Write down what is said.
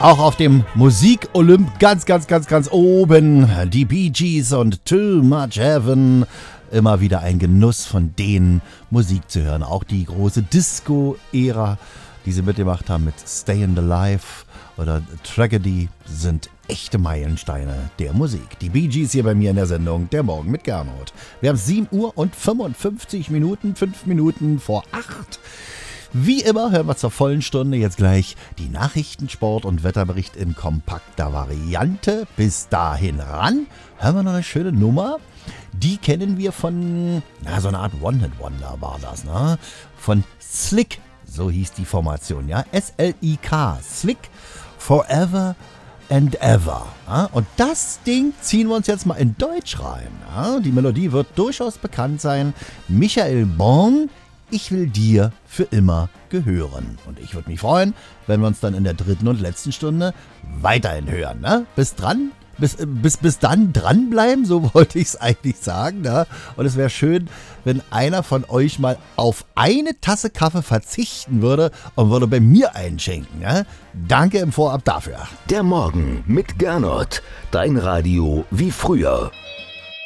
Auch auf dem Musik-Olymp ganz oben. Die Bee Gees und Too Much Heaven. Immer wieder ein Genuss von denen Musik zu hören. Auch die große Disco-Ära, die sie mitgemacht haben mit Stayin' Alive oder Tragedy, sind echte Meilensteine der Musik. Die Bee Gees hier bei mir in der Sendung Der Morgen mit Gernot. Wir haben 7 Uhr und 55 Minuten, 5 Minuten vor 8. Wie immer hören wir zur vollen Stunde jetzt gleich die Nachrichten, Sport und Wetterbericht in kompakter Variante. Bis dahin ran hören wir noch eine schöne Nummer. Die kennen wir von, so eine Art One-Hit-Wonder war das, ne? Von Slick, so hieß die Formation, ja? S-L-I-K, Slick, Forever and Ever. Ja? Und das Ding ziehen wir uns jetzt mal in Deutsch rein. Ja? Die Melodie wird durchaus bekannt sein. Michael Born, Ich will dir für immer gehören. Und ich würde mich freuen, wenn wir uns dann in der dritten und letzten Stunde weiterhin hören. Ne? Bis dann dranbleiben, so wollte ich es eigentlich sagen. Ne? Und es wäre schön, wenn einer von euch mal auf eine Tasse Kaffee verzichten würde und würde bei mir einschenken. Ne? Danke im Vorab dafür. Der Morgen mit Gernot. Dein Radio wie früher.